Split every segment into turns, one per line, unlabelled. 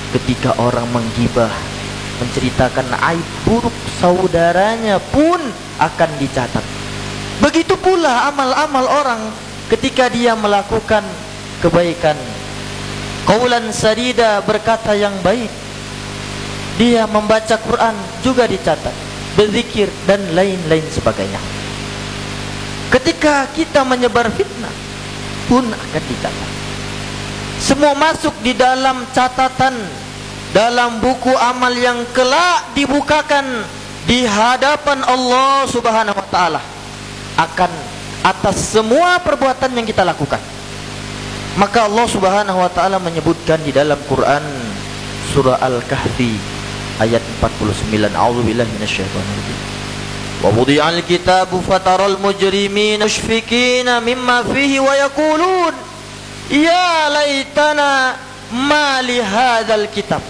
ketika orang menggibah, menceritakan aib buruk saudaranya pun akan dicatat. Begitu pula amal-amal orang ketika dia melakukan kebaikan. Qaulan sadida, berkata yang baik. Dia membaca Quran juga dicatat, berzikir dan lain-lain sebagainya. Ketika kita menyebar fitnah pun akan dicatat. Semua masuk di dalam catatan, dalam buku amal yang kelak dibukakan di hadapan Allah Subhanahu wa taala akan atas semua perbuatan yang kita lakukan. Maka Allah Subhanahu wa taala menyebutkan di dalam Quran surah Al-Kahfi ayat 49, a'udzubillahi minasyaitonir rajim. Wa wudi'al kitabu fataral mujrimina mushfiqina mimma fihi wa yaqulun ya laitana ma li hadzal kitab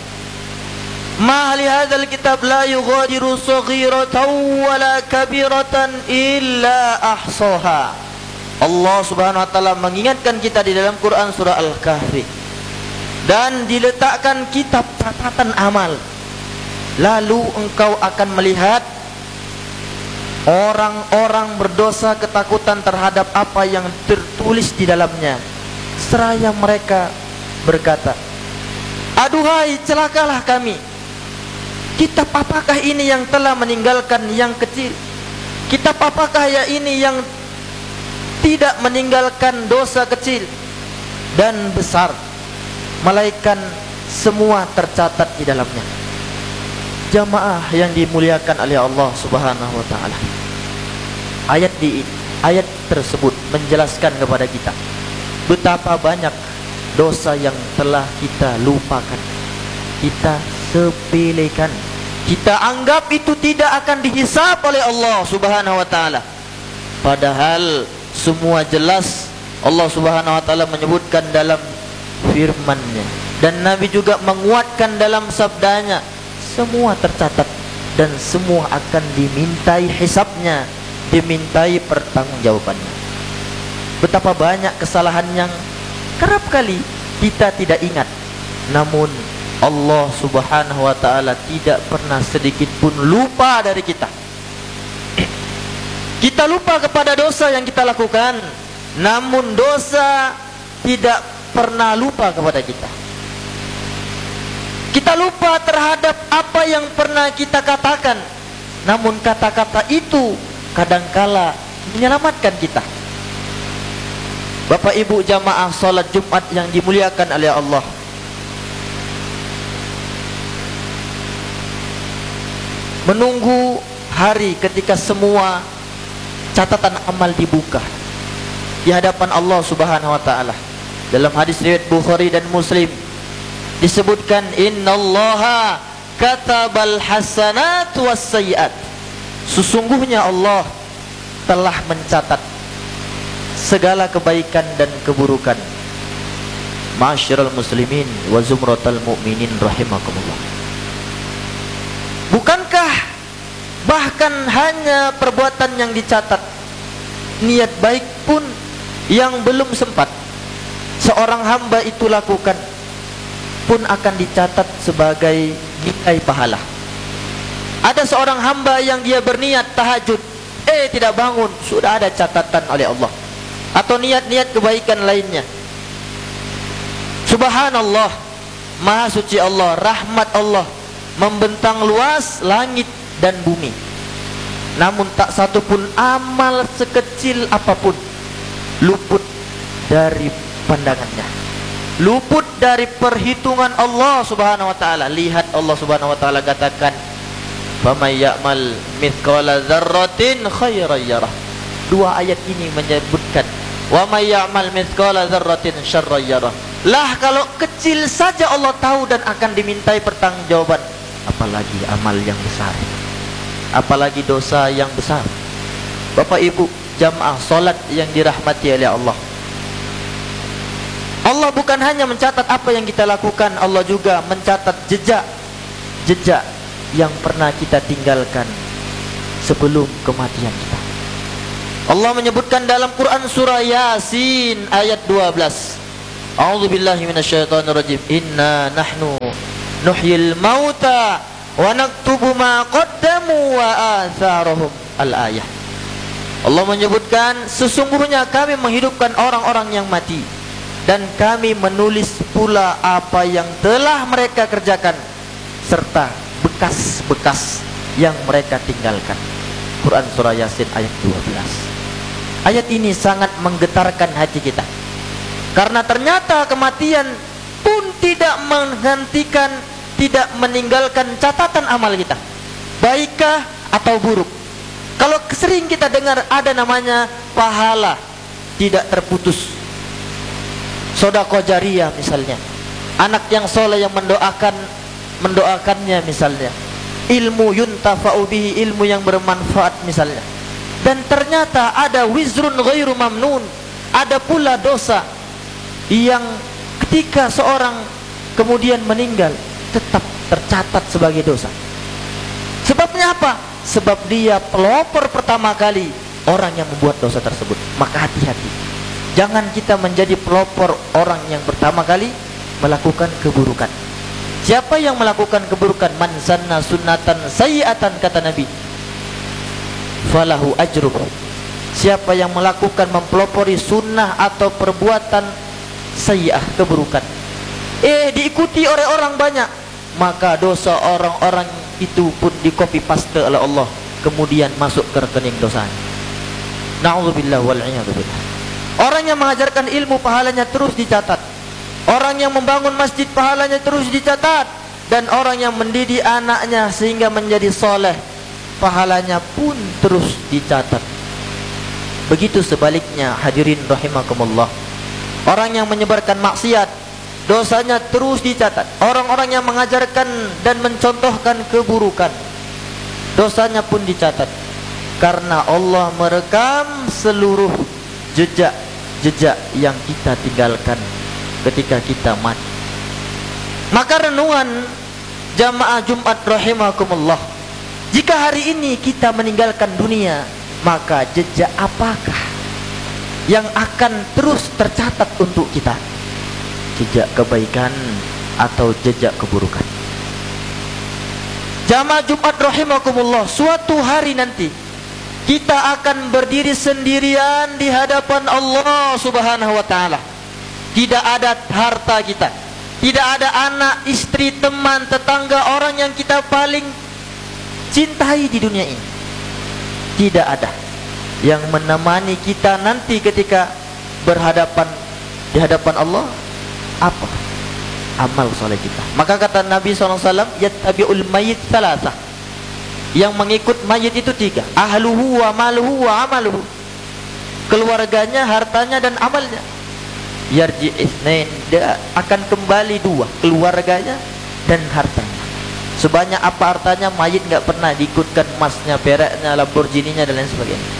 la yughadiru saghiratan wala kabiratan illa ahsaha. Allah Subhanahu wa taala mengingatkan kita di dalam Quran surah Al-Kahfi, dan diletakkan kitab catatan amal. Lalu engkau akan melihat orang-orang berdosa ketakutan terhadap apa yang tertulis di dalamnya, seraya mereka berkata, aduhai celakalah kami, kitab apakah ini yang telah meninggalkan yang kecil? Kitab apakah ya ini yang tidak meninggalkan dosa kecil dan besar, melainkan semua tercatat di dalamnya. Jamaah yang dimuliakan oleh Allah Subhanahu wa taala, ayat tersebut menjelaskan kepada kita betapa banyak dosa yang telah kita lupakan, kita sepelekan, kita anggap itu tidak akan dihisab oleh Allah Subhanahu wa taala. Padahal semua jelas Allah Subhanahu wa taala menyebutkan dalam firman-Nya, dan Nabi juga menguatkan dalam sabdanya, semua tercatat dan semua akan dimintai hisabnya, dimintai pertanggungjawabannya. Betapa banyak kesalahan yang kerap kali kita tidak ingat, namun Allah Subhanahu wa taala tidak pernah sedikit pun lupa dari kita. Kita lupa kepada dosa yang kita lakukan, namun dosa tidak pernah lupa kepada kita. Kita lupa terhadap apa yang pernah kita katakan, namun kata-kata itu kadangkala menyelamatkan kita. Bapak Ibu jamaah salat Jumat yang dimuliakan oleh Allah, menunggu hari ketika semua catatan amal dibuka di hadapan Allah Subhanahu wa taala. Dalam hadis riwayat Bukhari dan Muslim disebutkan, innallaha katabal hasanat was sayyiat, sesungguhnya Allah telah mencatat segala kebaikan dan keburukan. Ma'asyiral muslimin wa zumratal mu'minin rahimakumullah. Bukankah bahkan hanya perbuatan yang dicatat, niat baik pun yang belum sempat seorang hamba itu lakukan pun akan dicatat sebagai nilai pahala. Ada seorang hamba yang dia berniat tahajud, tidak bangun, sudah ada catatan oleh Allah. Atau niat-niat kebaikan lainnya. Subhanallah, maha suci Allah, rahmat Allah membentang luas langit dan bumi, namun tak satu pun amal sekecil apapun luput dari pandangannya, luput dari perhitungan Allah Subhanahu wa taala. Lihat Allah Subhanahu wa taala katakan, "Faman ya'mal mithqala dzarratin khairan yarah." Dua ayat ini menyebutkan, "Wa may ya'mal mithqala dzarratin syarran yarah." Lah kalau kecil saja Allah tahu dan akan dimintai pertanggungjawaban, apalagi amal yang besar, apalagi dosa yang besar. Bapak Ibu jamaah salat yang dirahmati oleh Allah, Allah bukan hanya mencatat apa yang kita lakukan, Allah juga mencatat jejak yang pernah kita tinggalkan sebelum kematian kita. Allah menyebutkan dalam Quran surah Yasin ayat 12, A'udzubillahi minasyaitonir rajim, inna nahnu nuhyil mauta wa naktubu ma qaddamu wa atharahum. Al-ayah. Allah menyebutkan, sesungguhnya kami menghidupkan orang-orang yang mati dan kami menulis pula apa yang telah mereka kerjakan serta bekas-bekas yang mereka tinggalkan. Quran surah Yasin ayat 12. Ayat ini sangat menggetarkan hati kita, karena ternyata kematian pun tidak menghentikan, tidak meninggalkan catatan amal kita, baikkah atau buruk. Kalau sering kita dengar ada namanya pahala tidak terputus, sedekah jariyah misalnya, anak yang soleh yang mendoakannya misalnya, ilmu yuntafa'u bihi, ilmu yang bermanfaat misalnya. Dan ternyata ada wizrun ghairu mamnun, ada pula dosa yang ketika seorang kemudian meninggal tetap tercatat sebagai dosa. Sebabnya apa? Sebab dia pelopor pertama kali orang yang membuat dosa tersebut. Maka hati-hati, jangan kita menjadi pelopor orang yang pertama kali melakukan keburukan. Siapa yang melakukan keburukan? Man sanna sunnatan sayyi'atan, kata Nabi, falahu ajruhu. Siapa yang melakukan, mempelopori sunnah atau perbuatan sayyi'ah, keburukan, diikuti oleh orang banyak, maka dosa orang-orang itu pun di copy paste oleh Allah, kemudian masuk ke rekening dosanya. Na'udzubillah wal iyadu billah. Orang yang mengajarkan ilmu pahalanya terus dicatat, orang yang membangun masjid pahalanya terus dicatat, dan orang yang mendidik anaknya sehingga menjadi soleh pahalanya pun terus dicatat. Begitu sebaliknya, hadirin rahimakumullah, orang yang menyebarkan maksiat dosanya terus dicatat. Orang-orang yang mengajarkan dan mencontohkan keburukan dosanya pun dicatat, karena Allah merekam seluruh jejak-jejak yang kita tinggalkan ketika kita mati. Maka renungan jamaah Jumat rahimakumullah, jika hari ini kita meninggalkan dunia, maka jejak apakah yang akan terus tercatat untuk kita? Jejak kebaikan atau jejak keburukan? Jamaah Jumat rahimakumullah, suatu hari nanti kita akan berdiri sendirian di hadapan Allah Subhanahu wa taala. Tidak ada harta kita, tidak ada anak, istri, teman, tetangga, orang yang kita paling cintai di dunia ini. Tidak ada yang menemani kita nanti ketika berhadapan di hadapan Allah. Apa? Amal soleh kita. Maka kata Nabi SAW, yattabi'ul mayyit thalathah, yang mengikut mayit itu 3, ahluhu wa maluhu wa amaluhu, keluarganya, hartanya, dan amalnya. Yarji itsnain, dia akan kembali 2, keluarganya dan hartanya. Sebanyak apa hartanya, mayit nggak pernah diikutkan emasnya, peraknya, Lamborghini-nya, dan lain sebagainya.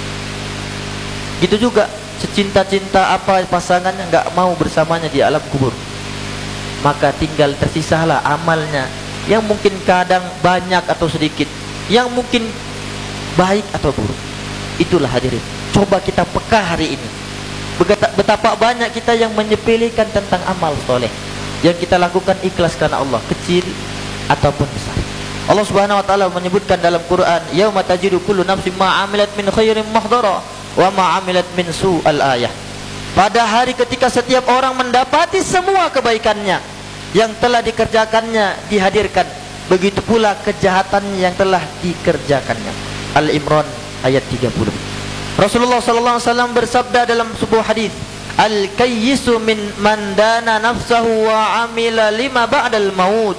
Gitu juga secinta-cinta apa pasangannya, nggak mau bersamanya di alam kubur. Maka tinggal tersisalah amalnya, yang mungkin kadang banyak atau sedikit, yang mungkin baik atau buruk. Itulah hadirin, coba kita peka hari ini, betapa banyak kita yang menyepelekan tentang amal soleh yang kita lakukan ikhlas karena Allah, kecil ataupun besar. Allah Subhanahu wa taala menyebutkan dalam Quran, yauma tajidu kullu nafsin ma 'amilat min khairin muhdara wa ma 'amilat min su', al-ayah. Pada hari ketika setiap orang mendapati semua kebaikannya yang telah dikerjakannya dihadirkan, begitu pula kejahatannya yang telah dikerjakannya. Al-Imran ayat 30. Rasulullah sallallahu alaihi wasallam bersabda dalam sebuah hadis, al-kayyisu min man dana nafsahu wa 'amila lima ba'dal maut.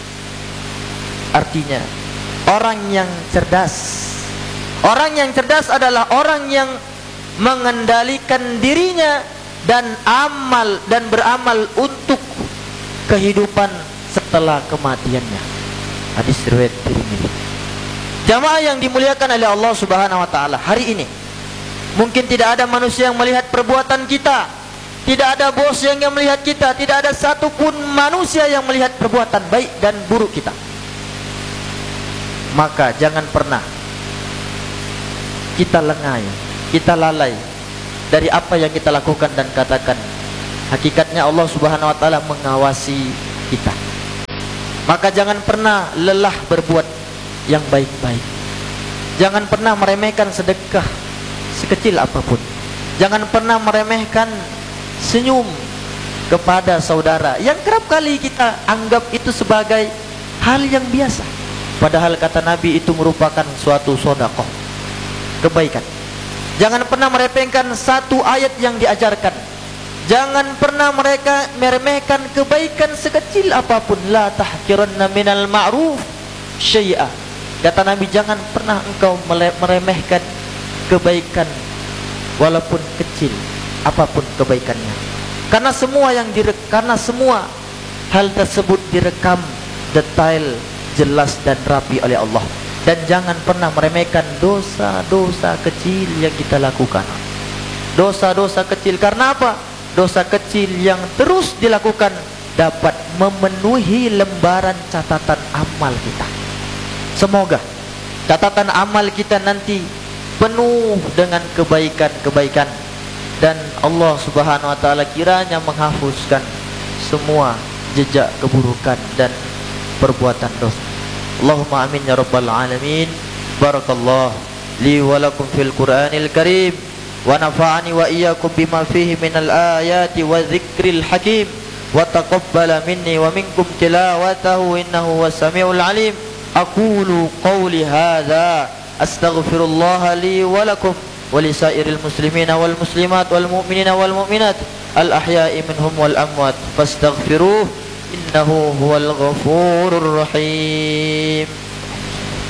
Artinya, orang yang cerdas, orang yang cerdas adalah orang yang mengendalikan dirinya dan beramal untuk kehidupan setelah kematiannya. Hadis riwayat Tirmidzi. Jamaah yang dimuliakan oleh Allah Subhanahu wa taala, hari ini mungkin tidak ada manusia yang melihat perbuatan kita, tidak ada bos yang melihat kita, tidak ada satupun manusia yang melihat perbuatan baik dan buruk kita. Maka jangan pernah kita lengah, kita lalai dari apa yang kita lakukan dan katakan. Hakikatnya Allah Subhanahu wa taala mengawasi kita. Maka jangan pernah lelah berbuat yang baik-baik. Jangan pernah meremehkan sedekah sekecil apapun. Jangan pernah meremehkan senyum kepada saudara yang kerap kali kita anggap itu sebagai hal yang biasa. Padahal kata Nabi itu merupakan suatu sedekah, kebaikan. Jangan pernah meremehkan satu ayat yang diajarkan. Jangan pernah mereka meremehkan kebaikan sekecil apapun. La tahqiranna minal ma'ruf syai'a. Kata Nabi, jangan pernah engkau meremehkan kebaikan walaupun kecil apapun kebaikannya. Karena semua hal tersebut direkam detail, jelas dan rapi oleh Allah. Dan jangan pernah meremehkan dosa-dosa kecil yang kita lakukan. Dosa-dosa kecil, karena apa? Dosa kecil yang terus dilakukan dapat memenuhi lembaran catatan amal kita. Semoga catatan amal kita nanti penuh dengan kebaikan-kebaikan, dan Allah Subhanahu wa taala kiranya menghapuskan semua jejak keburukan dan perbuatan dosa. Allahumma amin ya rabbal alamin. Barakallahu li wa lakum fil Qur'anil Karim, wa nafa'ani wa iyyakum bima fihi minal ayati wa dzikril hakim, wa taqabbala minni wa minkum tilawatahu innahu was-sami'ul alim. Aqulu qawli hadza astaghfirullah li wa lakum wa li sairil muslimina wal muslimat wal mu'minina wal mu'minat al ahya'i minhum wal amwat fastaghfiruh innahu huwal ghafurur rahim.